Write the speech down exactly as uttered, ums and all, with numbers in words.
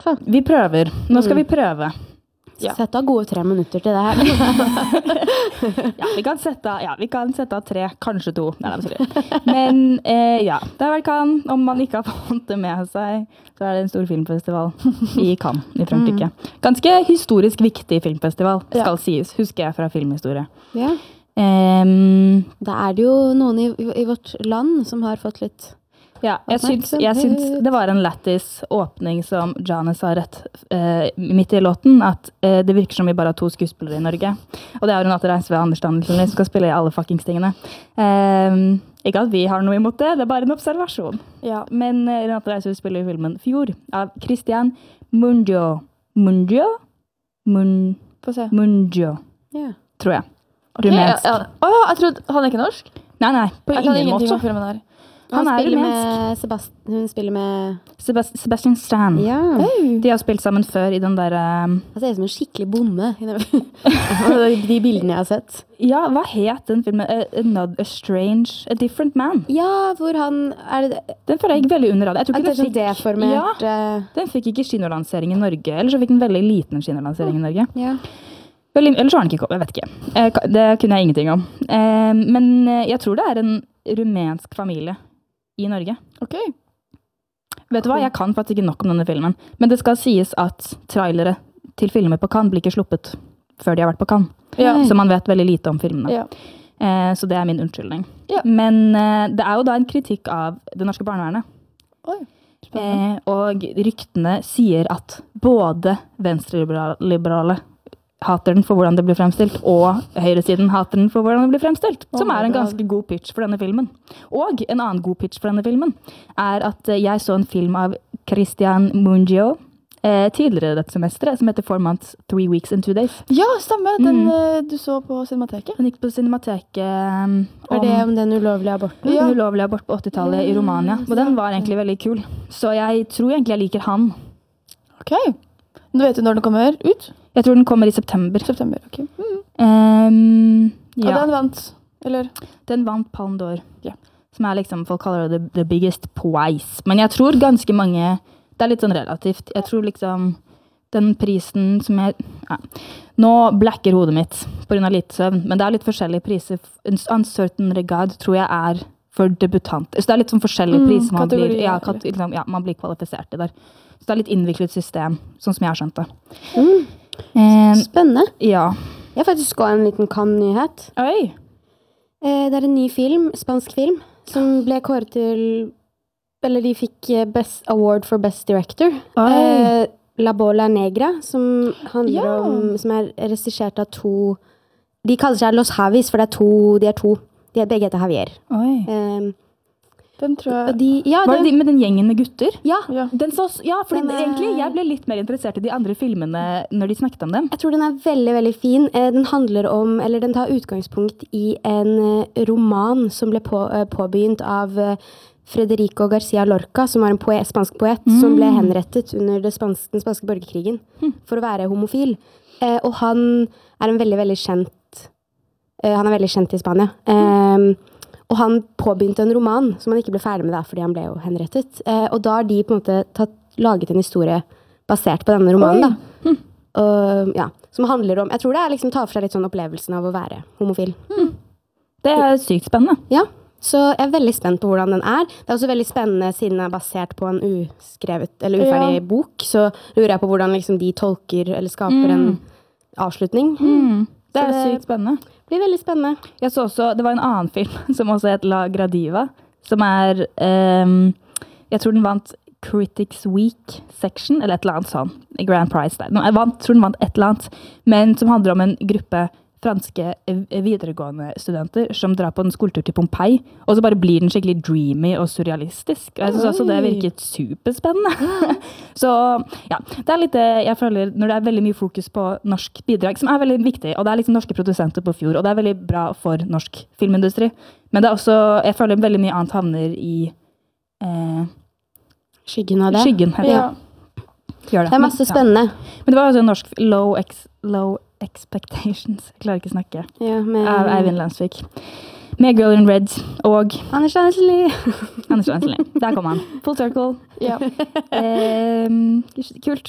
hvert fall. Vi prøver. Nå skal mm. vi prøve. Ja. Sett av gode tre minutter til det her. ja, vi kan sette, ja, vi kan sette av tre, kanskje to. Nei, nei, Men eh, ja, det er vel kan, om man ikke har fått det med seg, så er det en stor filmfestival i Cannes, i Frankrike. Mm. Ganske historisk viktig filmfestival, skal ja. sies, husker jeg fra filmhistorie. Ja. Um, da er det jo noen i, i vårt land som har fått litt ja, jeg syns, jeg syns det var en lættis åpning som Janis har rett uh, midt i låten, at uh, det virker som vi bare har to skuespillere i Norge, og det er jo Renate Reinsve og Anders Danielsen som skal spille i alle fuckings tingene. Um, ikke at vi har noe imot det, det er bare en observasjon. Ja. Men uh, Renate Reinsve spiller i filmen Fjord av Christian Mungiu. Mungiu? Mun, Mungiu, yeah. tror jeg. Okay, rumensk. Ja, ja. Oh, jeg trodde han er ikke norsk? Nei, nei, på jeg ingen måte. Filmen her. Han, han spiller med Sebast- hun spiller med Sebast- Sebastian Stan. Ja. Hey. De har spilt sammen før i den der um... Han ser ut som en skikkelig bonde. De bildene jeg har sett. Ja, hva het den filmen? A, Another, a Strange, A Different Man. Ja, hvor han er det... Den føler jeg veldig under av det. Jeg tror ikke den fikk deformert. Ja, den fikk ikke kinolansering i Norge, eller så fikk den veldig liten kinolansering i Norge. Ja. Veldig, eller så har den ikke kommet, jeg vet ikke. Det kunne jeg ingenting om. Men jeg tror det er en rumensk familie i Norge. Ok. Vet du hva, jeg kan faktisk ikke nok om denne filmen, men det skal sies at trailere til filmer på Cannes blir ikke sluppet før de har vært på Cannes. Ja. Så man vet veldig lite om filmene. Ja. Eh, så det er min unnskyldning. Ja. Men eh, det er jo da en kritikk av det norske barnevernet. Oi, eh, og ryktene sier at både venstreliberale hater den for hvordan det blir fremstilt, og høyresiden hater den for hvordan det blir fremstilt, som er en ganske god pitch for denne filmen. Og en annen god pitch for denne filmen er at jeg så en film av Christian Mungiu eh, tidligere dette semesteret, som heter Four Months, Three Weeks and Two Days. Ja, stemmer. Den mm. du så på Cinemateket. Den gikk på Cinemateket. Um, er det om den ulovlige aborten? Ja. Den ulovlige abort på åttitallet i Romania. Og den var egentlig veldig kul. Så jeg tror egentlig jeg liker han. Ok. Nå vet du når den kommer ut? Jeg tror den kommer i september. September, ok. Mm. Um, ja. Og den vant, eller? Den vant Palme d'Or. Ja. Som er liksom, folk kaller det the, the biggest prize. Men jeg tror ganske mange, det er litt sånn relativt. Jeg tror liksom, den prisen som jeg, ja. Nå blacker hodet mitt på grunn av lite søvn, men det er litt forskjellige priser. En uncertain regard tror jeg er for debutant. Så det er litt sånn forskjellige mm, priser man blir, ja, kat, liksom, ja, man blir kvalifisert i der. Så det er litt innviklet system, sånn som jeg har skjønt det. Mm. Eh, Spennende. Ja. Jeg har faktisk også en liten Cannes-nyhet. Oi. Eh, det er en ny film, spansk film, som ble kåret til, eller de fikk best award for Best Director. Eh, La Bola Negra, som handler ja. om, som er regissert av to, de kaller seg Los Javis, for det er to, de er to, de er begge heter Javier. Oi. Eh, Den tror jeg... De, ja, var det de med den gjengen med gutter? Ja. Ja, den så, ja for den, egentlig jeg ble litt mer interessert i de andre filmene når de snakket om dem. Jeg tror den er veldig, veldig fin. Den handler om, eller den tar utgangspunkt i en roman som ble på, påbegynt av Federico Garcia Lorca, som var en poet, spansk poet, mm. som ble henrettet under det spanske, den spanske borgerkrigen mm. for å være homofil. Og han er en veldig, veldig kjent, han er veldig kjent i Spania. Mm. Og han påbegynte en roman som han ikke ble ferdig med da, fordi han ble jo henrettet. Eh, og da har de på en måte tatt, laget en historie basert på denne romanen. Da. Hm. Og, ja, som handler om, jeg tror det er liksom ta for seg litt sånn opplevelsen av å være homofil. Hm. Det er sykt spennende. Ja, så jeg er veldig spent på hvordan den er. Det er også veldig spennende siden den er basert på en uskrevet, eller uferdig ja. bok. Så lurer jeg på hvordan liksom, de tolker eller skaper mm. en avslutning. Mm. Det er det sykt spennende. Det blir veldig spennende. Jeg så også, det var en annen film som også het La Gradiva, som er, um, jeg tror den vant Critics Week section, eller et eller annet sånn, Grand Prize der. Jeg vant, tror den vant et eller annet, men som handler om en gruppe franske videregående studenter som drar på en skoletur til Pompeii, og så bare blir den skikkelig dreamy og surrealistisk. Og jeg synes også det virket superspennende. Så ja, det er litt, jeg føler, når det er veldig mye fokus på norsk bidrag, som er veldig viktig, og det er liksom norske produsenter på fjord, og det er veldig bra for norsk filmindustri, men det er også, jeg føler veldig mye annet havner i eh, skyggen av det. Skyggen, heter ja. det. Det er masse spennende. Ja. Men det var også en norsk low, ex, low Expectations. Jeg klarer ikke å snakke. Ja, med... Av Eivind Landsvik. Med Girl in Red og... Anders Lansley. Anders Lansley. Der kom han. Full circle. Ja. um, kult.